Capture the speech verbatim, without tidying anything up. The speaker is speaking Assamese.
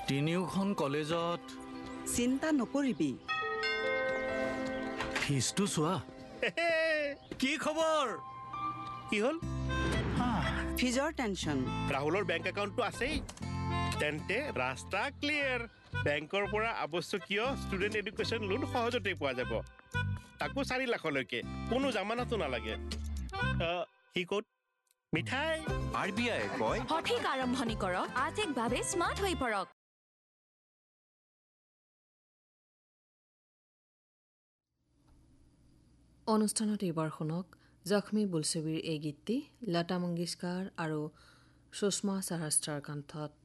তিনিওখন কলেজত চিন্তা নকৰিবি ফিজটো চোৱা কি খবৰ কি হ'ল ফিজৰ টেনশ্যন ৰাহুলৰ বেংক একাউণ্টটো আছেই তেন্তে ৰাস্তা ক্লিয়াৰ বেংকৰ পৰা আৱশ্যকীয় ষ্টুডেণ্ট এডুকেশ্যন লোন সহজতে পোৱা যাব তাকো চাৰি লাখলৈকে কোনো জামানতো নালাগে সি ক'ত মিঠাই আৰ বি আই কয় সঠিক আৰম্ভণি কৰক আৰ্থিকভাৱে স্মাৰ্ট হৈ পৰক অনুষ্ঠানত এইবাৰ শুনক জখমী বুলছবিৰ এই গীতটি লতা মংগেশকাৰ আৰু সুষমা সহস্ৰাৰ কণ্ঠত